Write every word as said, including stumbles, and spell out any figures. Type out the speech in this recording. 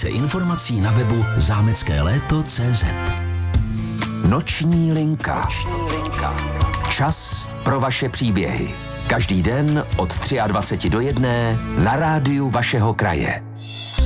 Informací na webu zámecké léto tečka cé zet. Noční linka. Noční linka. Čas pro vaše příběhy. Každý den od dvacet tři do jedné na rádiu vašeho kraje.